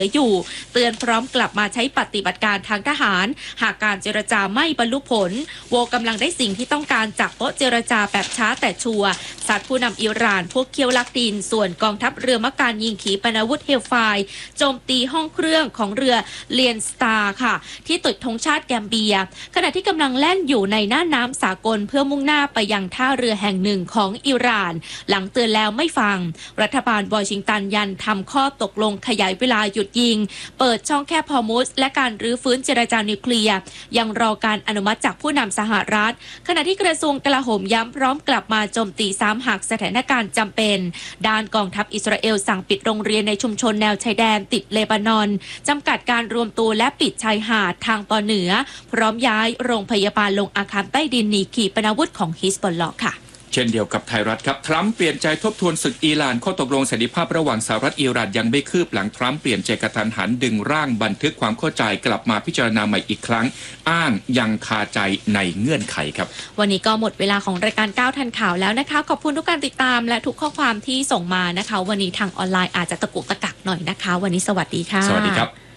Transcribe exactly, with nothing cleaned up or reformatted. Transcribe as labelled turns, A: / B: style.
A: อยู่เตือนพร้อมกลับมาใช้ปฏิบัติการทางทหารหากการเจรจาไม่บรรลุผลโวกำลังได้สิ่งที่ต้องการจากโต๊ะเจรจาแบบช้าแต่ชัวร์สัตว์ผู้นำอิหร่านพวกเคี้ยวลักดินส่วนกองทัพเรือมักการยิงขีปนาวุธเฮลไฟโจมตีห้องเครื่องของเรือเลียนสตาร์ค่ะที่ติดธงชาติแกมเบียขณะที่กำลังแล่นอยู่ในน่านน้ำสากลเพื่อมุ่งหน้าไปยังท่าเรือแห่งหนึ่งของอิหร่านหลังเตือนแล้วไม่ฟังรัฐบาลวอชิงตันยันทำข้อตกลงขยายเวลาหยุดยิงเปิดช่องแคบฮอร์มุสและการรื้อฟื้นเจรจานิวเคลียร์ยังรอการอนุมัติจากผู้นำสหรัฐขณะที่กระทรวงกลาโหมย้ำพร้อมกลับมาโจมตีซ้ำหากสถานการณ์จำเป็นด้านกองทัพอิสราเอลสั่งปิดโรงเรียนในชุมชนแนวชายแดนติดเลบานอนจำกัดการรวมตัวและปิดชายหาดทางตอนเหนือพร้อมย้ายโรงพยาบาลลงอาคารใต้ดินหนีขีปนาวุธของฮิสบอลลอฮ์ค่ะ
B: เช่นเดียวกับไทยรัฐครับทรัมป์เปลี่ยนใจทบทวนศึกอิหร่านข้อตกลงสันติภาพระหว่างสหรัฐอิหร่านยังไม่คืบหลังทรัมป์เปลี่ยนใจกระทันหันดึงร่างบันทึกความเข้าใจกลับมาพิจารณาใหม่อีกครั้งอ้างยังคาใจในเงื่อนไขครับ
A: วันนี้ก็หมดเวลาของรายการก้าวทันข่าวแล้วนะคะขอบคุณทุกการติดตามและทุกข้อความที่ส่งมานะคะวันนี้ทางออนไลน์อาจจะตะกุกตะกักหน่อยนะคะวันนี้สวัสดีค่ะ
B: สวัสดีครับ